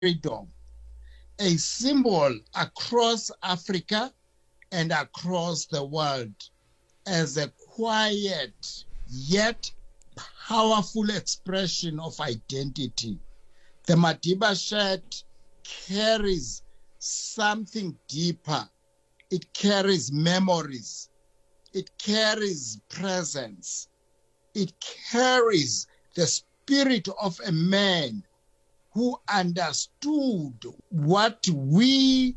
freedom, a symbol across Africa and across the world as a quiet yet powerful expression of identity. The Madiba shirt carries something deeper. It carries memories. It carries presence. It carries the spirit of a man who understood what we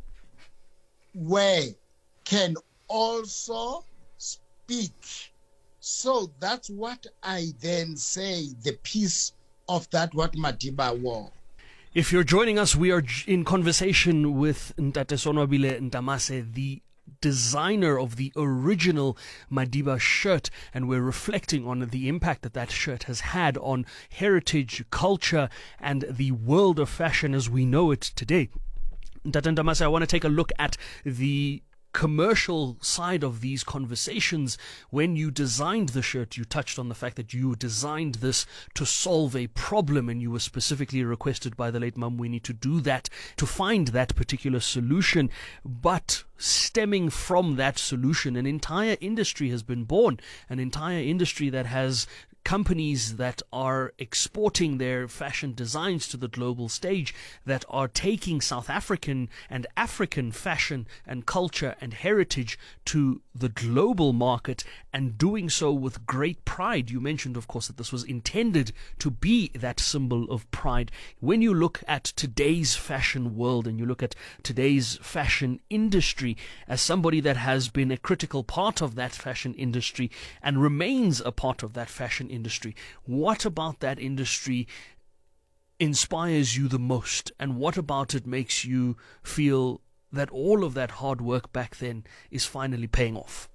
were can also speak. So that's what I then say, the piece of that what Madiba wore. If you're joining us, we are in conversation with Ntate Sonwabile Ntamase, the designer of the original Madiba shirt, and we're reflecting on the impact that that shirt has had on heritage, culture, and the world of fashion as we know it today. Ntate Ntamase, I want to take a look at the commercial side of these conversations. When you designed the shirt, you touched on the fact that you designed this to solve a problem, and you were specifically requested by the late Mamwini to do that, to find that particular solution. But stemming from that solution, an entire industry has been born, an entire industry that has companies that are exporting their fashion designs to the global stage, that are taking South African and African fashion and culture and heritage to the global market, and doing so with great pride. You mentioned, of course, that this was intended to be that symbol of pride. When you look at today's fashion world and you look at today's fashion industry, as somebody that has been a critical part of that fashion industry and remains a part of that fashion industry, what about that industry inspires you the most, and what about it makes you feel that all of that hard work back then is finally paying off?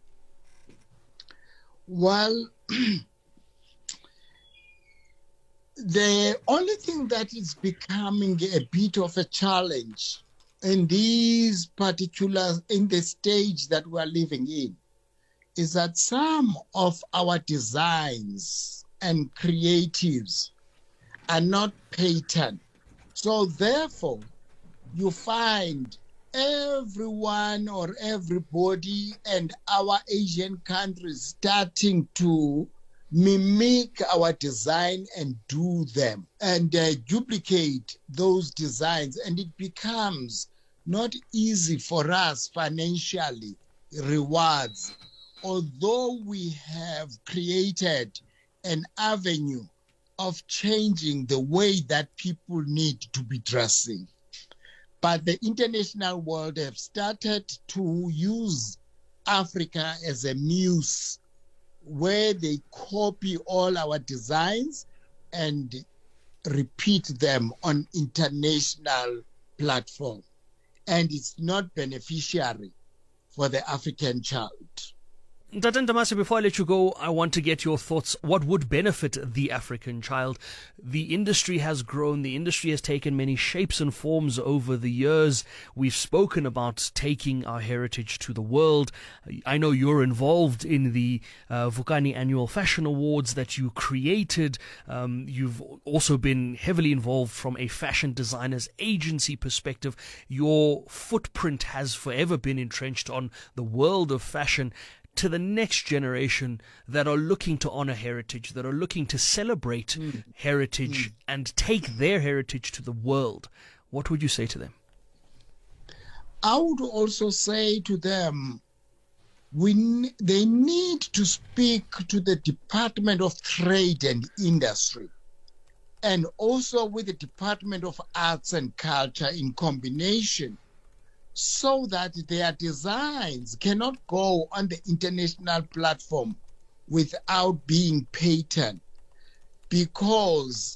Well, the only thing that is becoming a bit of a challenge in these particular, in the stage that we are living in, is that some of our designs and creatives are not patent. So therefore, you find everyone or everybody and our Asian countries starting to mimic our design and do them and duplicate those designs, and it becomes not easy for us financially rewards, although we have created an avenue of changing the way that people need to be dressing. But the international world have started to use Africa as a muse, where they copy all our designs and repeat them on international platform. And it's not beneficiary for the African child. Ntate Ntamase, before I let you go, I want to get your thoughts. What would benefit the African child? The industry has grown. The industry has taken many shapes and forms over the years. We've spoken about taking our heritage to the world. I know you're involved in the Vukani Annual Fashion Awards that you created. You've also been heavily involved from a fashion designer's agency perspective. Your footprint has forever been entrenched on the world of fashion. To the next generation that are looking to honor heritage, that are looking to celebrate heritage and take their heritage to the world, what would you say to them? I would also say to them, they need to speak to the Department of Trade and Industry, and also with the Department of Arts and Culture in combination, so that their designs cannot go on the international platform without being patent. Because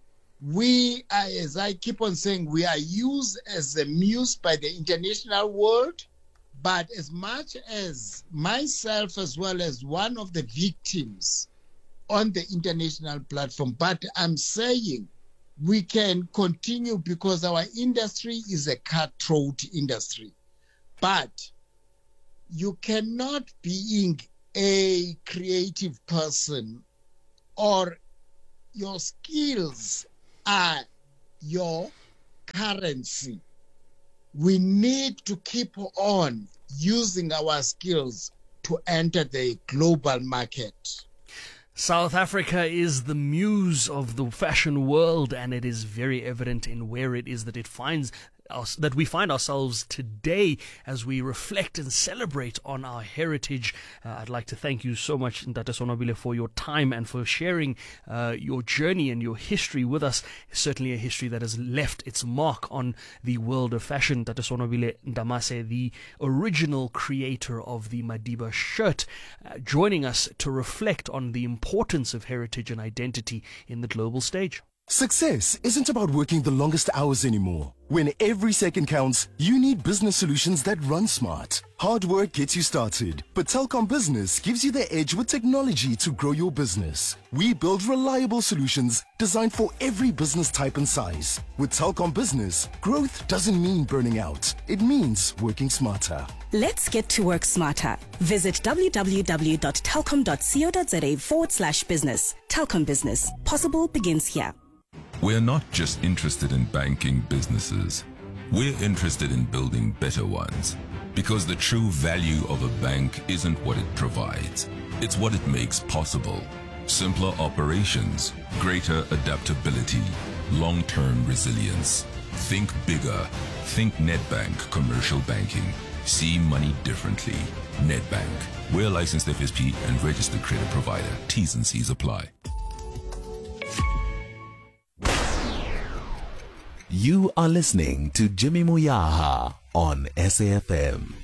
we are, as I keep on saying, we are used as a muse by the international world, but as much as myself as well as one of the victims on the international platform. But I'm saying we can continue because our industry is a cutthroat industry. But you cannot, being a creative person or your skills are your currency. We need to keep on using our skills to enter the global market. South Africa is the muse of the fashion world, and it is very evident in where it is that it finds us, that we find ourselves today as we reflect and celebrate on our heritage. I'd like to thank you so much, Ntate Sonwabile, for your time and for sharing your journey and your history with us. Certainly a history that has left its mark on the world of fashion. Ntate Sonwabile Ndamase, the original creator of the Madiba shirt, joining us to reflect on the importance of heritage and identity in the global stage. Success isn't about working the longest hours anymore. When every second counts, you need business solutions that run smart. Hard work gets you started, but Telkom Business gives you the edge with technology to grow your business. We build reliable solutions designed for every business type and size. With Telkom Business, growth doesn't mean burning out. It means working smarter. Let's get to work smarter. Visit www.telkom.co.za/business. Telkom Business. Possible begins here. We're not just interested in banking businesses. We're interested in building better ones. Because the true value of a bank isn't what it provides. It's what it makes possible. Simpler operations, greater adaptability, long-term resilience. Think bigger. Think Nedbank Commercial Banking. See money differently. Nedbank. We're a licensed FSP and registered credit provider. T's and C's apply. You are listening to Jimmy Moyaha on SAFM.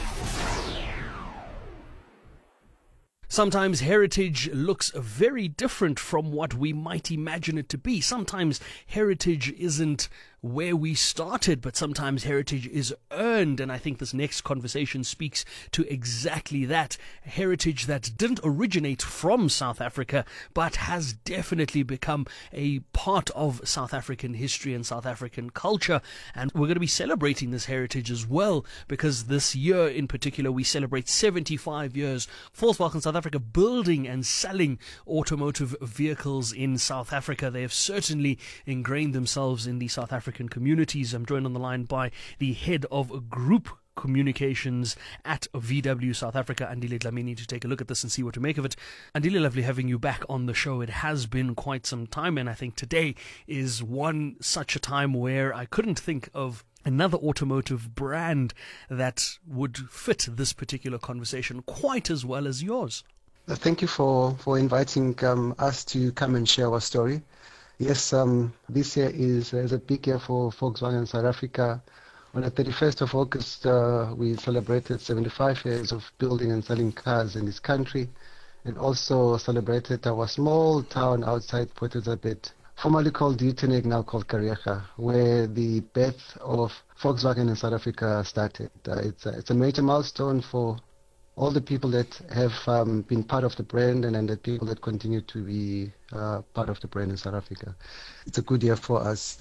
Sometimes heritage looks very different from what we might imagine it to be. Sometimes heritage isn't where we started, but sometimes heritage is earned, and I think this next conversation speaks to exactly that. Heritage that didn't originate from South Africa, but has definitely become a part of South African history and South African culture, and we're going to be celebrating this heritage as well, because this year in particular we celebrate 75 years Volkswagen South Africa building and selling automotive vehicles in South Africa. They have certainly ingrained themselves in the South African communities. I'm joined on the line by the head of group communications at VW South Africa, Andile Dlamini, to take a look at this and see what to make of it. Andile, lovely having you back on the show. It has been quite some time, and I think today is one such a time where I couldn't think of another automotive brand that would fit this particular conversation quite as well as yours. Thank you for inviting us to come and share our story. Yes, this year is a big year for Volkswagen South Africa. On the 31st of August, we celebrated 75 years of building and selling cars in this country, and also celebrated our small town outside Port Elizabeth, formerly called Uitenhage, now called Kariega, where the birth of Volkswagen in South Africa started. It's a major milestone for all the people that have been part of the brand, and the people that continue to be part of the brand in South Africa. It's a good year for us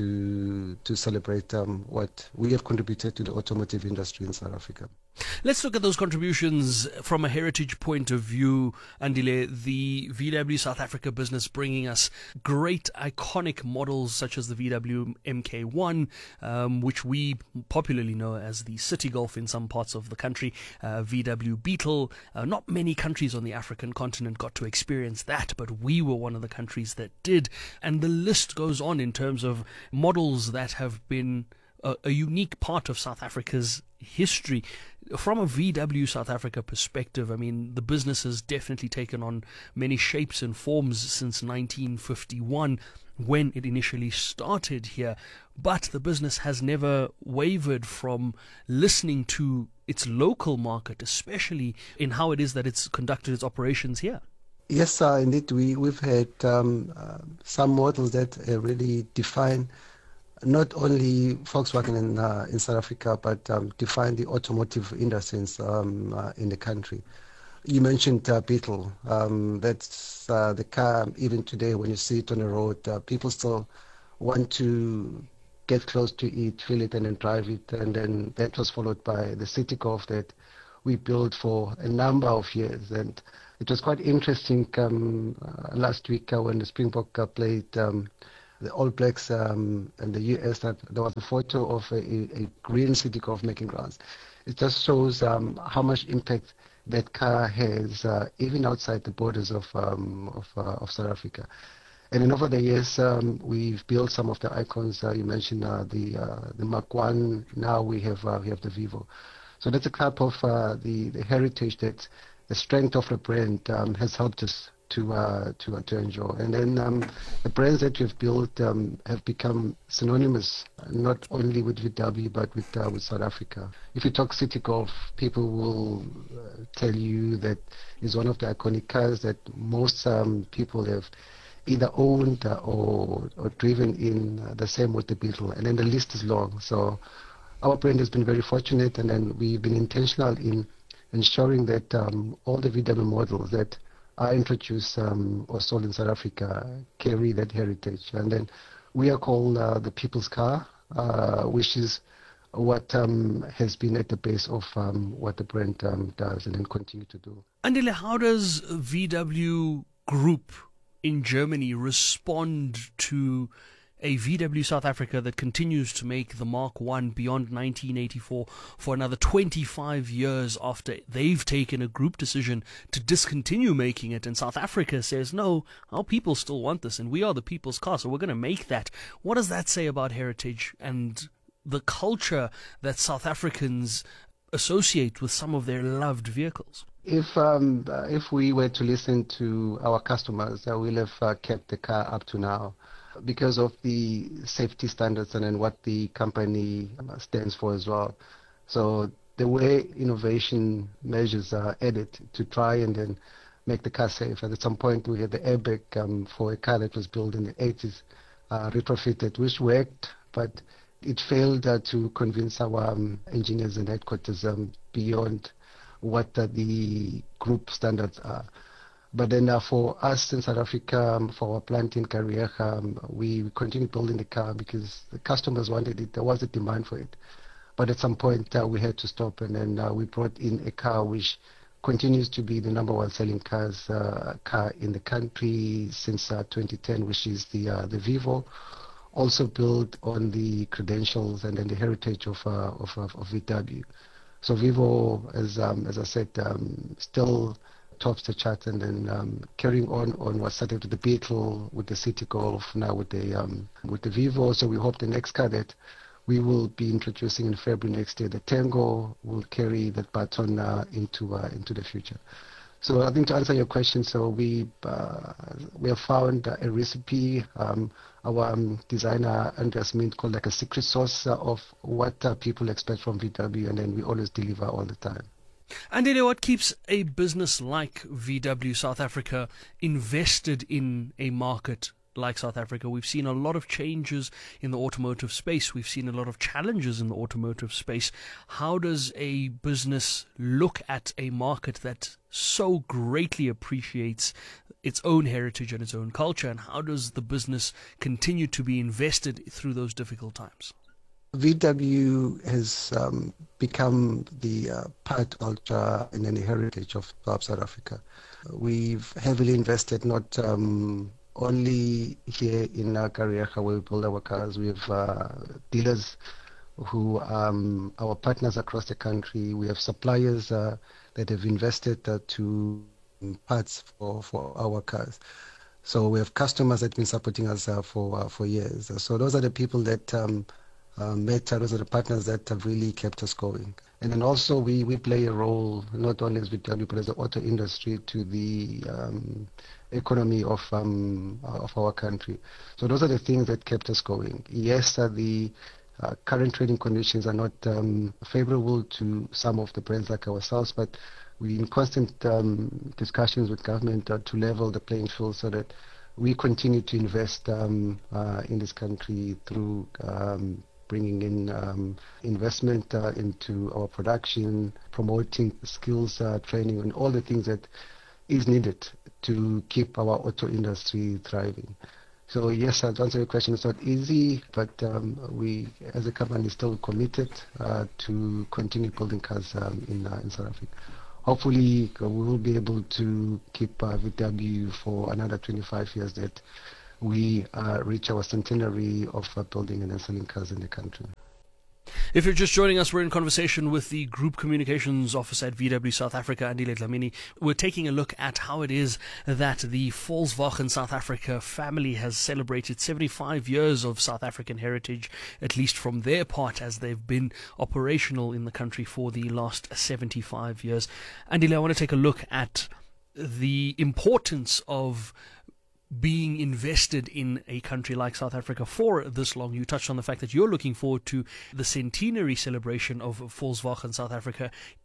to celebrate what we have contributed to the automotive industry in South Africa. Let's look at those contributions from a heritage point of view, Andile. The VW South Africa business bringing us great iconic models such as the VW MK1, which we popularly know as the City Golf in some parts of the country, VW Beetle. Not many countries on the African continent got to experience that, but we were one of the countries that did. And the list goes on in terms of models that have been a unique part of South Africa's history. From a VW South Africa perspective, I mean, the business has definitely taken on many shapes and forms since 1951 when it initially started here, but the business has never wavered from listening to its local market, especially in how it is that it's conducted its operations here. Yes, indeed, we've had some models that really define not only Volkswagen in South Africa, but define the automotive industry in the country. You mentioned Beetle. That's the car, even today, when you see it on the road, people still want to get close to it, feel it, and then drive it. And then that was followed by the City Golf that we built for a number of years. And it was quite interesting last week when the Springbok played the All Blacks and the US, that there was a photo of a green city golf making grounds. It just shows how much impact that car has, even outside the borders of South Africa. And then over the years, we've built some of the icons. You mentioned the Mark 1. Now we have the Vivo. So that's a type of the heritage that the strength of the brand has helped us to enjoy. And then the brands that we've built have become synonymous, not only with VW but with South Africa. If you talk City Golf, people will tell you that it's one of the iconic cars that most people have either owned or driven in, the same with the Beetle. And then the list is long. So our brand has been very fortunate, and then we've been intentional in ensuring that all the VW models that are introduced or sold in South Africa carry that heritage. And then we are called the People's Car, which is what has been at the base of what the brand does and then continue to do. Andile, how does VW Group in Germany respond to a VW South Africa that continues to make the Mark 1 beyond 1984 for another 25 years after they've taken a group decision to discontinue making it, and South Africa says, no, our people still want this and we are the people's car, so we're going to make that. What does that say about heritage and the culture that South Africans associate with some of their loved vehicles? If we were to listen to our customers, we'll have kept the car up to now, because of the safety standards and then what the company stands for as well. So the way innovation measures are added to try and then make the car safe. At some point we had the airbag for a car that was built in the 80s, retrofitted, which worked, but it failed to convince our engineers and headquarters beyond what the group standards are. But then for us in South Africa, for our plant in Kariega, we continued building the car because the customers wanted it. There was a demand for it. But at some point we had to stop, and then we brought in a car which continues to be the number one selling car in the country since 2010, which is the Vivo, also built on the credentials and then the heritage of VW. So Vivo, as I said, still tops the chart, and then carrying on what started with the Beetle, with the City Golf, now with the Vivo. So we hope the next car that we will be introducing in February next year, the Tango, will carry that baton into the future. So I think to answer your question, so we have found a recipe. Our designer Andreas Mint called like a secret sauce of what people expect from VW, and then we always deliver all the time. And you know what keeps a business like VW South Africa invested in a market like South Africa? We've seen a lot of changes in the automotive space. We've seen a lot of challenges in the automotive space. How does a business look at a market that so greatly appreciates its own heritage and its own culture? And how does the business continue to be invested through those difficult times? VW has become the part, culture, and then the heritage of South Africa. We've heavily invested not only here in Kariega where we build our cars. We have dealers who are our partners across the country. We have suppliers that have invested to parts for our cars. So we have customers that have been supporting us for years. So those are the people that those are the partners that have really kept us going. And then also we play a role not only as VW but as the auto industry to the economy of our country. So those are the things that kept us going. Yes, the current trading conditions are not favorable to some of the brands like ourselves, but we're in constant discussions with government to level the playing field so that we continue to invest in this country through bringing in investment into our production, promoting skills training, and all the things that is needed to keep our auto industry thriving. So yes, to answer your question, it's not easy, but we as a company still committed to continue building cars in South Africa. Hopefully we will be able to keep VW for another 25 years that we reach our centenary of building and selling cars in the country. If you're just joining us, we're in conversation with the Group Communications Officer at VW South Africa, Andile Dlamini. We're taking a look at how it is that the Volkswagen South Africa family has celebrated 75 years of South African heritage, at least from their part, as they've been operational in the country for the last 75 years. Andile, I want to take a look at the importance of being invested in a country like South Africa for this long. You touched on the fact that you're looking forward to the centenary celebration of Volkswagen South Africa